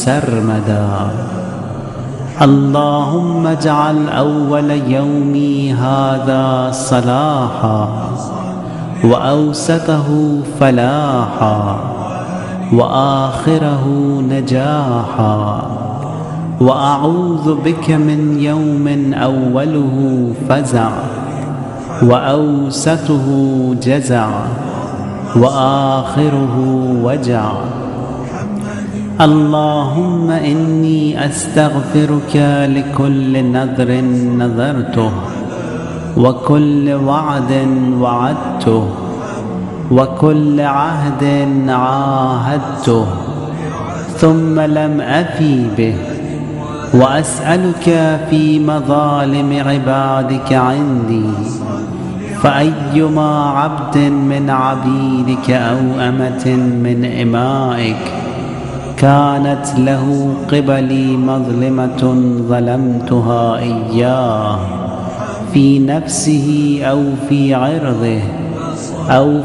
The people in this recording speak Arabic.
سرمدا. اللهم اجعل أول يومي هذا صلاحا، وأوسطه فلاحا، وآخره نجاحا، وأعوذ بك من يوم أوله فزع، وأوسطه جزع، وآخره وجع. اللهم إني أستغفرك لكل نذر نذرته، وكل وعد وعدته، وكل عهد عاهدته ثم لم أفي به، وأسألك في مظالم عبادك عندي، فأيما عبد من عبيدك أو أمة من إمائك كانت له قبلي مظلمة ظلمتها إياه في نفسه أو في عرضه أو